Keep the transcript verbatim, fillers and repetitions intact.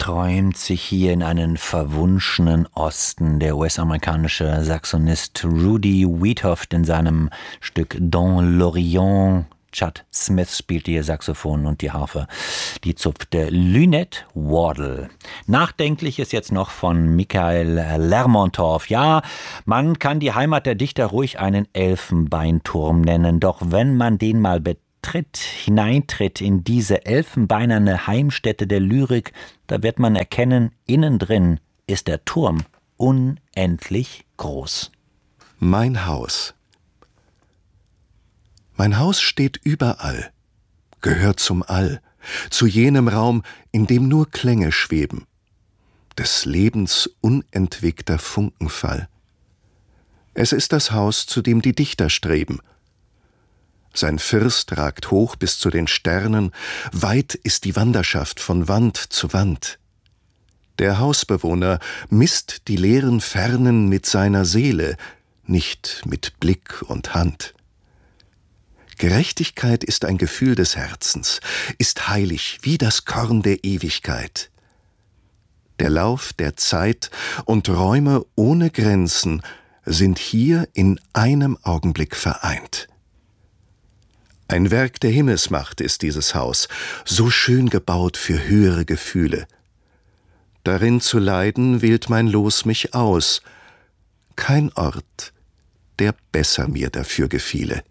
träumt sich hier in einen verwunschenen Osten. Der U S-amerikanische Saxonist Rudy Wheathoft in seinem Stück Dans l'Orient. Chad Smith spielt hier Saxophon und die Harfe, die zupfte Lynette Wardle. Nachdenklich ist jetzt noch von Michael Lermontoff. Ja, man kann die Heimat der Dichter ruhig einen Elfenbeinturm nennen, doch wenn man den mal betritt, hineintritt in diese elfenbeinerne Heimstätte der Lyrik, da wird man erkennen, innen drin ist der Turm unendlich groß. Mein Haus. Mein Haus steht überall, gehört zum All, zu jenem Raum, in dem nur Klänge schweben, des Lebens unentwegter Funkenfall. Es ist das Haus, zu dem die Dichter streben. Sein First ragt hoch bis zu den Sternen, weit ist die Wanderschaft von Wand zu Wand. Der Hausbewohner misst die leeren Fernen mit seiner Seele, nicht mit Blick und Hand. Gerechtigkeit ist ein Gefühl des Herzens, ist heilig wie das Korn der Ewigkeit. Der Lauf der Zeit und Räume ohne Grenzen sind hier in einem Augenblick vereint. Ein Werk der Himmelsmacht ist dieses Haus, so schön gebaut für höhere Gefühle. Darin zu leiden wählt mein Los mich aus, kein Ort, der besser mir dafür gefiele.